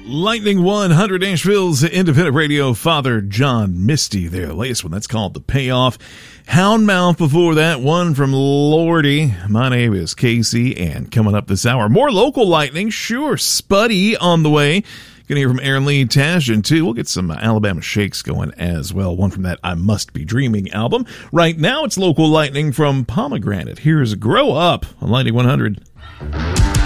Lightning 100 Nashville's independent radio, Father John Misty, their latest one. That's called The Payoff. Houndmouth before that, one from Lordy. My name is Casey, and coming up this hour, more local lightning. Sure, Spuddy on the way. Gonna hear from Aaron Lee Tasjan, too. We'll get some Alabama Shakes going as well. One from that I Must Be Dreaming album. Right now, it's local lightning from Pomegranate. Here's Grow Up on Lightning 100.